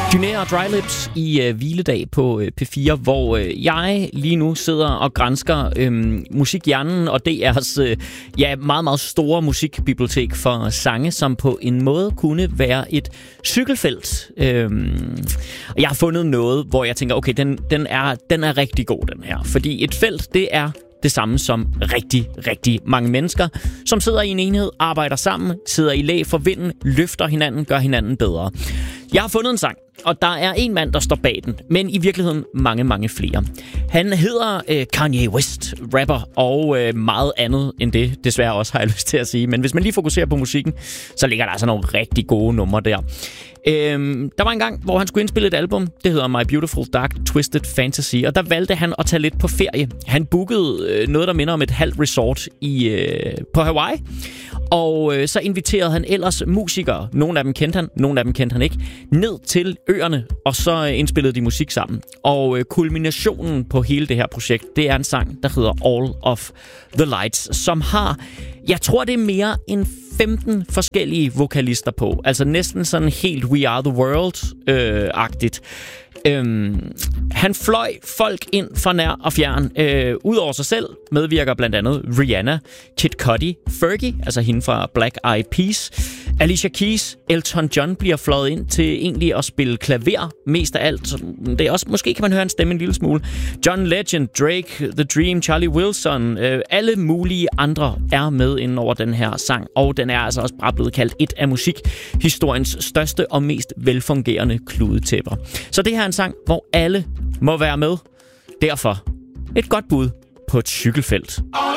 Dyné og Dry Lips i hviledag på P4, hvor jeg lige nu sidder og gransker musikhjernen og DR's meget, meget store musikbibliotek for sange, som på en måde kunne være et cykelfelt. Jeg har fundet noget, hvor jeg tænker, okay, den er rigtig god, den her. Fordi et felt, det er det samme som rigtig, rigtig mange mennesker, som sidder i en enhed, arbejder sammen, sidder i læ for vinden, løfter hinanden, gør hinanden bedre. Jeg har fundet en sang, og der er en mand, der står bag den, men i virkeligheden mange, mange flere. Han hedder Kanye West, rapper og meget andet end det, desværre også har jeg lyst til at sige. Men hvis man lige fokuserer på musikken, så ligger der altså nogle rigtig gode numre der. Der var en gang, hvor han skulle indspille et album. Det hedder My Beautiful Dark Twisted Fantasy, og der valgte han at tage lidt på ferie. Han bookede noget, der minder om et halvt resort på Hawaii. Og så inviterede han ellers musikere. Nogle af dem kendte han, nogle af dem kendte han ikke, ned til øerne, og så indspillede de musik sammen. Og kulminationen på hele det her projekt, det er en sang, der hedder All of the Lights, som har, jeg tror det er mere end 15 forskellige vokalister på. Altså næsten sådan helt We Are The World-agtigt. Han fløj folk ind fra nær og fjern. Udover sig selv medvirker blandt andet Rihanna, Kid Cudi, Fergie, altså hende fra Black Eyed Peas, Alicia Keys, Elton John bliver fløjet ind til egentlig at spille klaver mest af alt. Det er også, måske kan man høre en stemme en lille smule. John Legend, Drake, The Dream, Charlie Wilson, alle mulige andre er med inden over den her sang, og den er altså også bare blevet kaldt et af musikhistoriens største og mest velfungerende kludetæpper. Så det her er en sang, hvor alle må være med. Derfor et godt bud på et cykelfelt.